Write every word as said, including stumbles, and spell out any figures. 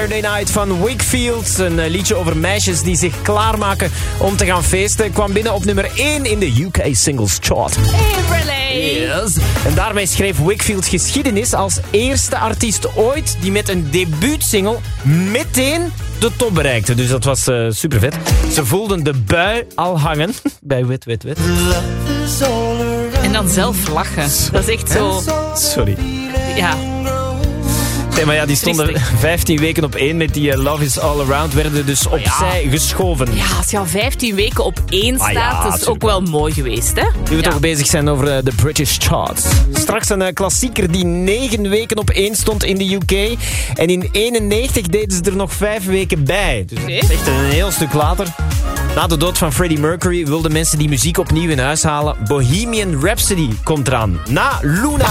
Saturday Night van Wakefield. Een liedje over meisjes die zich klaarmaken om te gaan feesten. Kwam binnen op nummer één in de U K Singles Chart. Hey, yes. En daarmee schreef Wakefield geschiedenis als eerste artiest ooit die met een debuutsingle meteen de top bereikte. Dus dat was uh, super vet. Ze voelden de bui al hangen bij Wet Wet Wet. En dan zelf lachen. Dat is echt zo... Sorry. Ja. Nee, maar ja, die stonden Triestig. vijftien weken op één met die uh, Love is All Around. Werden dus opzij ja. geschoven. Ja, als je al vijftien weken op één staat, ah, ja, is het ook wel mooi geweest, hè? Nu we ja. toch bezig zijn over uh, de British charts. Straks een uh, klassieker die negen weken op één stond in de U K. En in eenennegentig deden ze er nog vijf weken bij. Dus okay. dat is echt een heel stuk later. Na de dood van Freddie Mercury wilden mensen die muziek opnieuw in huis halen. Bohemian Rhapsody komt eraan. Na Luna.